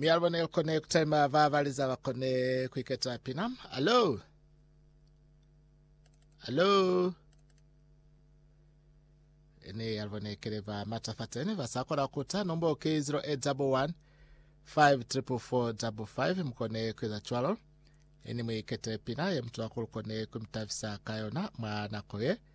Mi albone kone kutema vavaliza wakone kwiketa pinam. Hello? Hello? Ini albone keleva matafateni vasakora kuta nombo ke 0811 54445 mkone kweza chwalo. Ini mwikete pina ya mtu wakulu kone kumtafisa kayona maana koye.